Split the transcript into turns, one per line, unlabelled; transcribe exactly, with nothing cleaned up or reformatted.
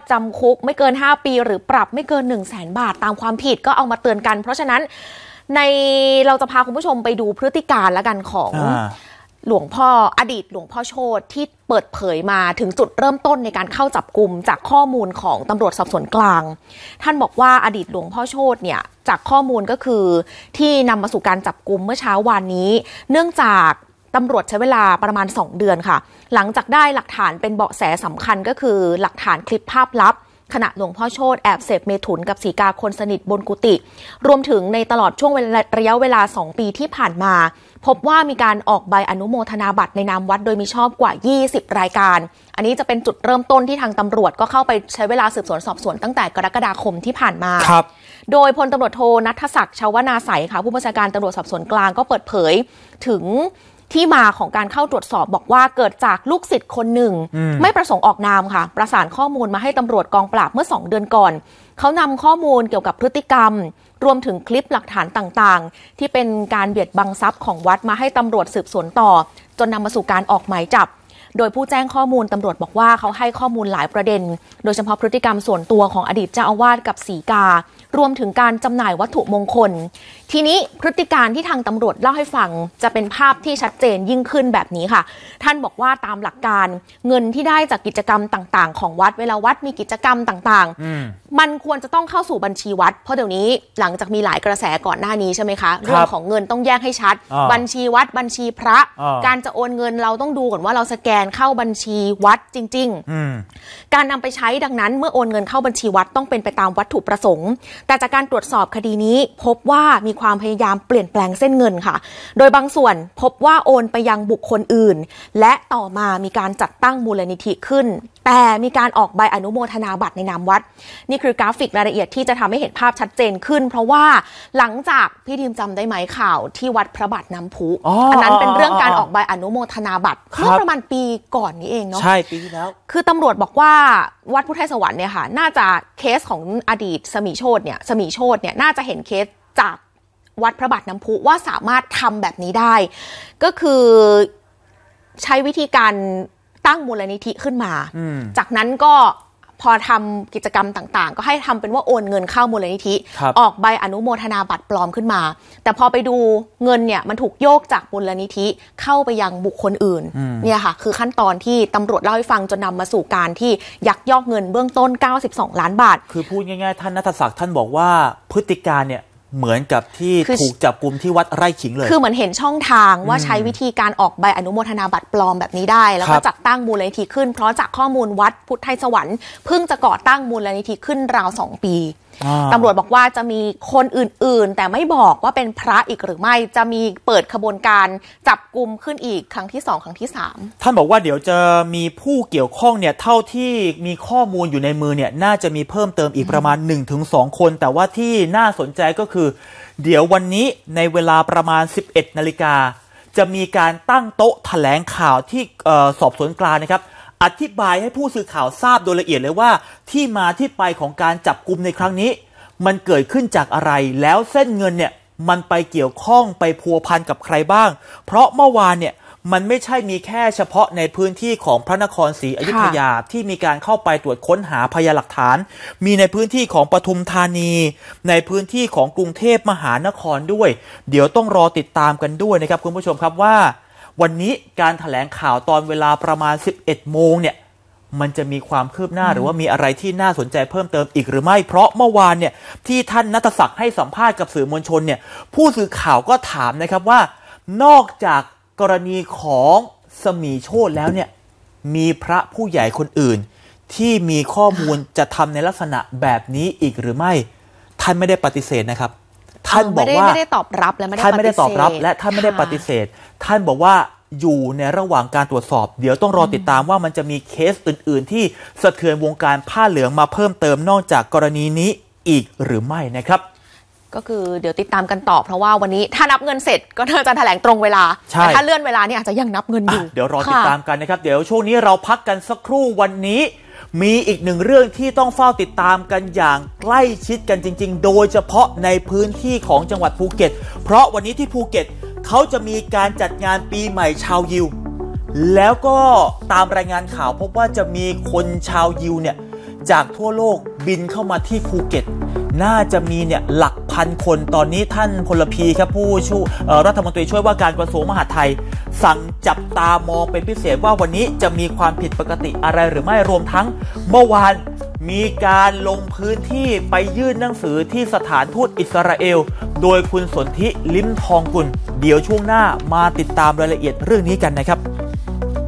จำคุกไม่เกินห้าปีหรือปรับไม่เกิน หนึ่งแสน บาทตามความผิดก็เอามาเตือนกันเพราะฉะนั้นในเราจะพาคุณผู้ชมไปดูพฤติการละกันของหลวงพ่ออดีตหลวงพ่อโชติที่เปิดเผยมาถึงจุดเริ่มต้นในการเข้าจับกุมจากข้อมูลของตำรวจสอบสวนกลางท่านบอกว่าอดีตหลวงพ่อโชติเนี่ยจากข้อมูลก็คือที่นำมาสู่การจับกุมเมื่อเช้าวานนี้เนื่องจากตำรวจใช้เวลาประมาณสองเดือนค่ะหลังจากได้หลักฐานเป็นเบาะแสสำคัญก็คือหลักฐานคลิปภาพลับขณะหลวงพ่อโชติแอบเสพเมถุนกับสีกาคนสนิทบนกุฏิรวมถึงในตลอดช่วงระยะเวลาสองปีที่ผ่านมาพบว่ามีการออกใบอนุโมทนาบัตรในนามวัดโดยมิชอบกว่ายี่สิบรายการอันนี้จะเป็นจุดเริ่มต้นที่ทางตำรวจก็เข้าไปใช้เวลาสืบสวนสอบสวนตั้งแต่กรกฎาคมที่ผ่านมาครับโดยพลตำรวจโทณัฐศักดิ์ชวนาไสยค่ะผู้บัญชาการตำรวจสอบสวนกลางก็เปิดเผยถึงที่มาของการเข้าตรวจสอบบอกว่าเกิดจากลูกศิษย์คนหนึ่งไม่ประสงค์ออกนามค่ะประสานข้อมูลมาให้ตำรวจกองปราบเมื่อสองเดือนก่อนเขานำข้อมูลเกี่ยวกับพฤติกรรมรวมถึงคลิปหลักฐานต่างๆที่เป็นการเบียดบังทรัพย์ของวัดมาให้ตำรวจสืบสวนต่อจนนำมาสู่การออกหมายจับโดยผู้แจ้งข้อมูลตำรวจบอกว่าเขาให้ข้อมูลหลายประเด็นโดยเฉพาะพฤติกรรมส่วนตัวของอดีตเจ้าอาวาสกับสีการวมถึงการจำหน่ายวัตถุมงคลทีนี้พฤติการที่ทางตำรวจเล่าให้ฟังจะเป็นภาพที่ชัดเจนยิ่งขึ้นแบบนี้ค่ะท่านบอกว่าตามหลักการเงินที่ได้จากกิจกรรมต่างๆของวัดเวลาวัดมีกิจกรรมต่างๆมันควรจะต้องเข้าสู่บัญชีวัดเพราะเดี๋ยวนี้หลังจากมีหลายกระแสก่อนหน้านี้ใช่ไหมคะเรื่องของเงินต้องแยกให้ชัดบัญชีวัดบัญชีพระการจะโอนเงินเราต้องดูก่อนว่าเราสแกนเข้าบัญชีวัดจริงๆการนำไปใช้ดังนั้นเมื่อโอนเงินเข้าบัญชีวัดต้องเป็นไปตามวัตถุประสงค์แต่จากการตรวจสอบคดีนี้พบว่ามีความพยายามเปลี่ยนแปลงเส้นเงินค่ะโดยบางส่วนพบว่าโอนไปยังบุคคลอื่นและต่อมามีการจัดตั้งมูลนิธิขึ้นแต่มีการออกใบอนุโมทนาบัตรในนามวัดนี่คือกราฟิกรายละเอียดที่จะทำให้เห็นภาพชัดเจนขึ้นเพราะว่าหลังจากพี่ทีมจำได้ไหมข่าวที่วัดพระบาทน้ำพุ อ, อันนั้นเป็นเรื่องการออกใบอนุโมทนาบัตรเมื่อประมาณปีก่อนนี้เองเนาะ
ใช่ปีที่แล้ว
คือตำรวจบอกว่าวัดพุทธไทยสวรรค์เนี่ยค่ะน่าจะเคสของอดีตสมีโชติเนี่ยสมีโชติเนี่ยน่าจะเห็นเคสจากวัดพระบาทน้ำพุว่าสามารถทำแบบนี้ได้ก็คือใช้วิธีการตั้งมูลนิธิขึ้นมาจากนั้นก็พอทำกิจกรรมต่างๆก็ให้ทำเป็นว่าโอนเงินเข้ามูลนิธิออกใบอนุโมทนาบัตรปลอมขึ้นมาแต่พอไปดูเงินเนี่ยมันถูกโยกจากมูลนิธิเข้าไปยังบุคคลอื่นเนี่ยค่ะคือขั้นตอนที่ตำรวจเล่าให้ฟังจนนำมาสู่การที่ยักยอกเงินเบื้องต้นเก้าสิบสองล้านบาท
คือพูดง่ายๆท่านณัฐศักดิ์ท่านบอกว่าพฤติการเนี่ยเหมือนกับที่ถูกจับกุมที่วัดไร่ขิงเลย
คือเหมือนเห็นช่องทางว่าใช้วิธีการออกใบอนุโมทนาบัตรปลอมแบบนี้ได้แล้วก็จัดตั้งมูลนิธิขึ้นเพราะจากข้อมูลวัดพุทธไทยสวรรค์เพิ่งจะก่อตั้งมูลนิธิขึ้นราวสองปีตำรวจบอกว่าจะมีคนอื่นๆแต่ไม่บอกว่าเป็นพระอีกหรือไม่จะมีเปิดขบวนการจับกุมขึ้นอีกครั้งที่สองครั้งที่สาม
ท่านบอกว่าเดี๋ยวจะมีผู้เกี่ยวข้องเนี่ยเท่าที่มีข้อมูลอยู่ในมือเนี่ยน่าจะมีเพิ่มเติมอีกประมาณ หนึ่งถึงสอง คนแต่ว่าที่น่าสนใจก็คือเดี๋ยววันนี้ในเวลาประมาณ สิบเอ็ดนาฬิกาจะมีการตั้งโต๊ะแถลงข่าวที่สอบสวนกลางนะครับอธิบายให้ผู้สื่อข่าวทราบโดยละเอียดเลยว่าที่มาที่ไปของการจับกุมในครั้งนี้มันเกิดขึ้นจากอะไรแล้วเส้นเงินเนี่ยมันไปเกี่ยวข้องไปพัวพันกับใครบ้างเพราะเมื่อวานเนี่ยมันไม่ใช่มีแค่เฉพาะในพื้นที่ของพระนครศรีอยุธยาที่มีการเข้าไปตรวจค้นหาพยานหลักฐานมีในพื้นที่ของปทุมธานีในพื้นที่ของกรุงเทพมหานครด้วยเดี๋ยวต้องรอติดตามกันด้วยนะครับคุณผู้ชมครับว่าวันนี้การแถลงข่าวตอนเวลาประมาณ สิบเอ็ดโมงเนี่ยมันจะมีความคืบหน้าหรือว่ามีอะไรที่น่าสนใจเพิ่มเติมอีกหรือไม่เพราะเมื่อวานเนี่ยที่ท่านณัฐศักดิ์ให้สัมภาษณ์กับสื่อมวลชนเนี่ยผู้สื่อข่าวก็ถามนะครับว่านอกจากกรณีของสมีโชติแล้วเนี่ยมีพระผู้ใหญ่คนอื่นที่มีข้อมูลจะทำในลักษณะแบบนี้อีกหรือไม่ท่านไม่ได้ปฏิเสธนะครับท่านบอกว่า
ไม่ได้ตอบรับและไม่ได้
ท่านไม่ได้ตอบรับและท่านไม่ได้ปฏิเสธท่านบอกว่าอยู่ในระหว่างการตรวจสอบเดี๋ยวต้องรอติดตามว่ามันจะมีเคสอื่นๆที่สะเทือนวงการผ้าเหลืองมาเพิ่มเติมนอกจากกรณีนี้อีกหรือไม่นะครับ
ก็คือเดี๋ยวติดตามกันต่อเพราะว่าวันนี้ถ้านับเงินเสร็จก็น่าจะแถลงตรงเวลาแต่ถ้าเลื่อนเวลานี่อาจจะยังนับเงินอยู่
เดี๋ยวรอติดตามกันนะครับเดี๋ยวช่วงนี้เราพักกันสักครู่วันนี้มีอีกหนึ่งเรื่องที่ต้องเฝ้าติดตามกันอย่างใกล้ชิดกันจริงๆโดยเฉพาะในพื้นที่ของจังหวัดภูเก็ตเพราะวันนี้ที่ภูเก็ตเขาจะมีการจัดงานปีใหม่ชาวยิวแล้วก็ตามรายงานข่าวพบว่าจะมีคนชาวยิวเนี่ยจากทั่วโลกบินเข้ามาที่ภูเก็ตน่าจะมีเนี่ยหลักพันคนตอนนี้ท่านพลพีครับผู้ช่วยรัฐมนตรีช่วยว่าการกระทรวงมหาดไทยสั่งจับตามองเป็นพิเศษว่าวันนี้จะมีความผิดปกติอะไรหรือไม่รวมทั้งเมื่อวานมีการลงพื้นที่ไปยื่นหนังสือที่สถานทูตอิสราเอลโดยคุณสนธิลิ้มทองกุลเดี๋ยวช่วงหน้ามาติดตามรายละเอียดเรื่องนี้กันนะครับ